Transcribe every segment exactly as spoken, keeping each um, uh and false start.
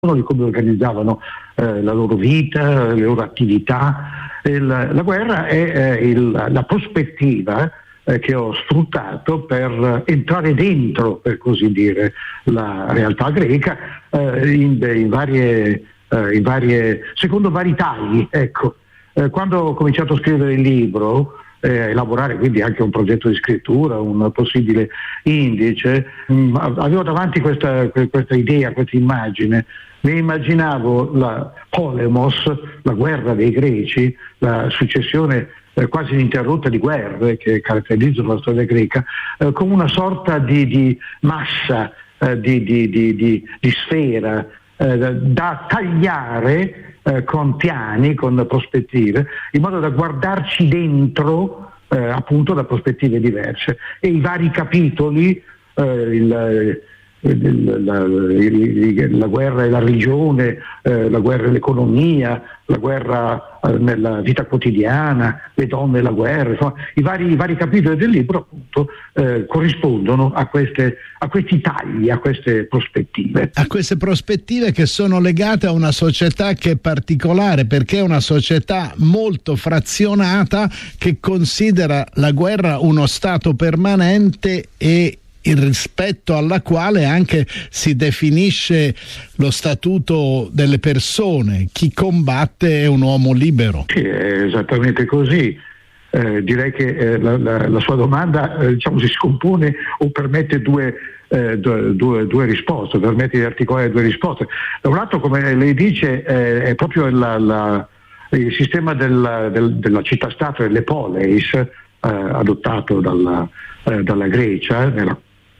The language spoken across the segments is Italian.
di come organizzavano eh, la loro vita, le loro attività. Il, la guerra è eh, il, la prospettiva eh, che ho sfruttato per entrare dentro, per così dire, la realtà greca eh, in, in, varie, eh, in varie, secondo vari tagli. Ecco. Eh, quando ho cominciato a scrivere il libro, eh, elaborare quindi anche un progetto di scrittura, un possibile indice, mh, avevo davanti questa, questa idea, questa immagine. Mi immaginavo la polemos, la guerra dei greci, la successione eh, quasi ininterrotta di guerre che caratterizzano la storia greca, eh, come una sorta di, di massa, eh, di, di, di, di, di sfera eh, da tagliare eh, con piani, con prospettive, in modo da guardarci dentro eh, appunto da prospettive diverse. E i vari capitoli, eh, il La, la, la guerra e la religione, eh, la guerra e l'economia, la guerra eh, nella vita quotidiana, le donne e la guerra, insomma, i vari, i vari capitoli del libro appunto eh, corrispondono a, queste, a questi tagli, a queste prospettive. A queste prospettive che sono legate a una società che è particolare, perché è una società molto frazionata che considera la guerra uno stato permanente e il rispetto alla quale anche si definisce lo statuto delle persone. Chi combatte è un uomo libero. Sì, è esattamente così. Eh, direi che eh, la, la, la sua domanda eh, diciamo, si scompone o permette due, eh, due, due, due risposte, permette di articolare due risposte. Da un lato, come lei dice, eh, è proprio la, la, il sistema della, del, della città-stato, delle poleis, eh, adottato dalla, eh, dalla Grecia, nella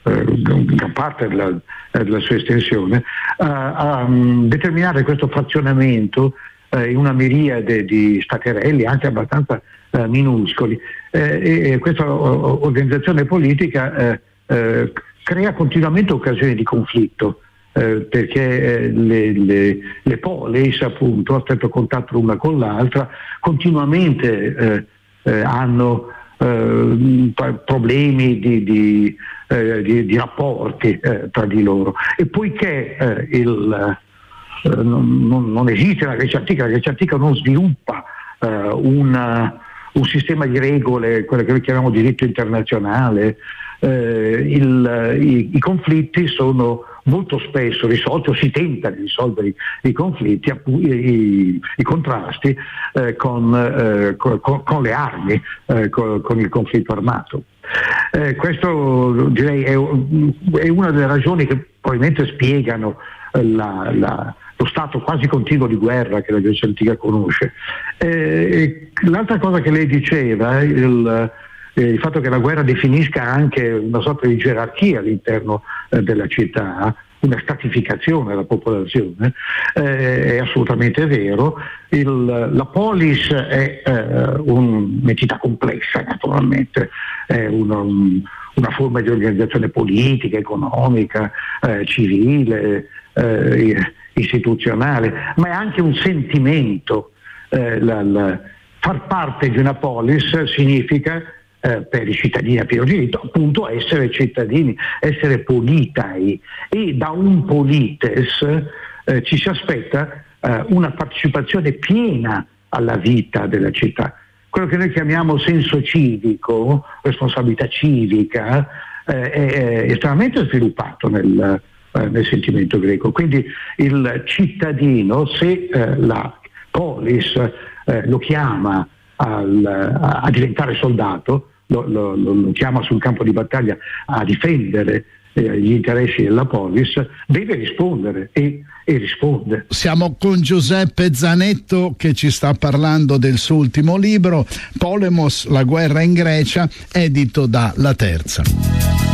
gran parte della, della sua estensione, a, a um, determinare questo frazionamento eh, in una miriade di staterelli anche abbastanza eh, minuscoli. Eh, e questa o, organizzazione politica eh, eh, crea continuamente occasioni di conflitto, eh, perché eh, le, le, le poleis, appunto, a stretto contatto l'una con l'altra, continuamente eh, eh, hanno Uh, problemi di, di, uh, di, di rapporti uh, tra di loro. E poiché uh, il, uh, non, non, non esiste la Grecia antica, la Grecia antica non sviluppa uh, una, un sistema di regole, quello che noi chiamiamo diritto internazionale, uh, il, i, i conflitti sono molto spesso risolti, o si tenta di risolvere i, i conflitti, i, i, i contrasti eh, con, eh, con, con le armi, eh, con, con il conflitto armato. Eh, questo direi è, è una delle ragioni che probabilmente spiegano la, la, lo stato quasi continuo di guerra che la Grecia antica conosce. Eh, l'altra cosa che lei diceva, il, il fatto che la guerra definisca anche una sorta di gerarchia all'interno eh, della città, una stratificazione della popolazione, eh, è assolutamente vero. Il, la polis è eh, un'entità complessa, naturalmente, è una, un, una forma di organizzazione politica, economica, eh, civile, eh, istituzionale, ma è anche un sentimento. Eh, la, la, far parte di una polis significa Eh, per i cittadini a pieno diritto, appunto, essere cittadini, essere politai, e da un polites eh, ci si aspetta eh, una partecipazione piena alla vita della città. Quello che noi chiamiamo senso civico, responsabilità civica, eh, è, è estremamente sviluppato nel, eh, nel sentimento greco. Quindi il cittadino, se eh, la polis eh, lo chiama al, a, a diventare soldato, Lo, lo, lo chiama sul campo di battaglia a difendere eh, gli interessi della polis, deve rispondere e, e risponde. Siamo con Giuseppe Zanetto che ci sta parlando del suo ultimo libro, Polemos, la guerra in Grecia, edito da La Terza.